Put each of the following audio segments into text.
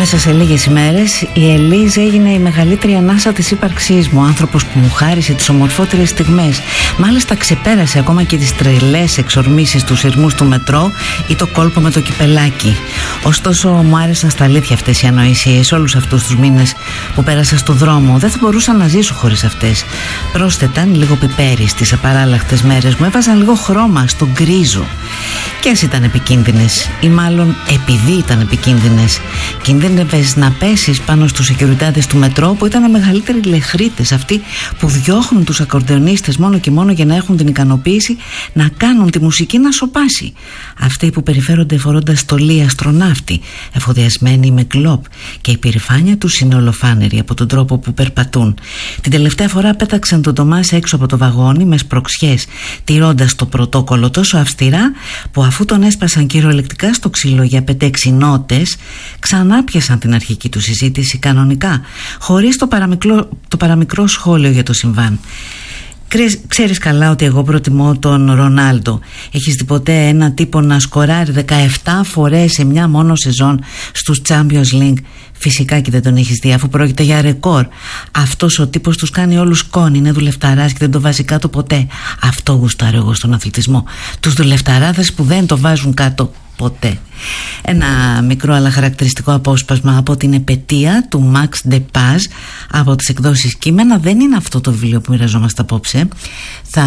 Μέσα σε λίγες ημέρες η Ελίζα έγινε η μεγαλύτερη ανάσα της ύπαρξής μου. Ο άνθρωπος που μου χάρισε τις ομορφότερες στιγμές. Μάλιστα ξεπέρασε ακόμα και τις τρελές εξορμήσεις του σειρμούς του μετρό ή το κόλπο με το κυπελάκι. Ωστόσο μου άρεσαν στα αλήθεια αυτές οι ανοησίες όλους αυτούς τους μήνες που πέρασα στο δρόμο. Δεν θα μπορούσα να ζήσω χωρίς αυτές. Πρόσθεταν λίγο πιπέρι στις απαράλλαχτες μέρες μου. Έβαζαν λίγο χρώμα στο γκρίζο. Και ας ήταν επικίνδυνες, ή μάλλον επειδή ήταν επικίνδυνες. Κινδύνευες να πέσεις πάνω στους σεκιουριτάδες του μετρό, που ήταν οι μεγαλύτεροι λεχρίτες, αυτοί που διώχνουν τους ακορντεονίστες μόνο και μόνο για να έχουν την ικανοποίηση να κάνουν τη μουσική να σωπάσει. Αυτοί που περιφέρονται φορώντας στολή αστροναύτη, εφοδιασμένοι με κλόπ, και η περηφάνεια τους είναι ολοφάνερη από τον τρόπο που περπατούν. Την τελευταία φορά πέταξαν τον Τομάς έξω από το βαγόνι με σπροξιές, τηρώντας το πρωτόκολλο τόσο αυστηρά που αφού τον έσπασαν κυριολεκτικά στο ξύλο για 5-6 νότες, ξανά πιασαν την αρχική του συζήτηση κανονικά, χωρίς το παραμικρό σχόλιο για το συμβάν. Ξέρεις καλά ότι εγώ προτιμώ τον Ρονάλντο. Έχεις δει ποτέ ένα τύπο να σκοράρει 17 φορές σε μια μόνο σεζόν στους Champions League? Φυσικά και δεν τον έχεις δει, αφού πρόκειται για ρεκόρ. Αυτός ο τύπος τους κάνει όλους σκόνη, είναι δουλευταράς και δεν το βάζει κάτω ποτέ. Αυτό γουστάρω εγώ στον αθλητισμό. Τους δουλευταράδες που δεν το βάζουν κάτω ποτέ. Ένα μικρό αλλά χαρακτηριστικό απόσπασμα από την επετεία του Max de Paz από τις εκδόσεις Κείμενα. Δεν είναι αυτό το βιβλίο που μοιραζόμαστε απόψε. Θα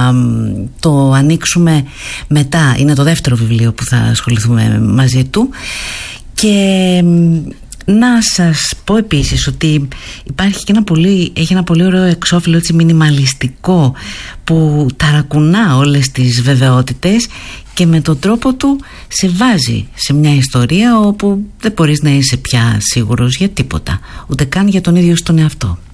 το ανοίξουμε μετά. Είναι το δεύτερο βιβλίο που θα ασχοληθούμε μαζί του. Και να σας πω επίσης ότι υπάρχει και έχει ένα πολύ ωραίο εξώφυλλο, έτσι μινιμαλιστικό, που ταρακουνά όλες τις βεβαιότητες και με τον τρόπο του σε βάζει σε μια ιστορία όπου δεν μπορείς να είσαι πια σίγουρος για τίποτα, ούτε καν για τον ίδιο στον εαυτό.